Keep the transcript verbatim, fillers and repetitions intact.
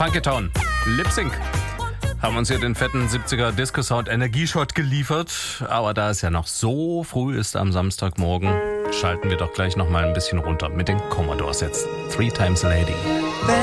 Funkytown, Lip Sync. Haben uns hier den fetten siebziger Disco-Sound Energieshot geliefert. Aber da es ja noch so früh ist am Samstagmorgen, schalten wir doch gleich noch mal ein bisschen runter mit den Commodores jetzt. Three Times a Lady.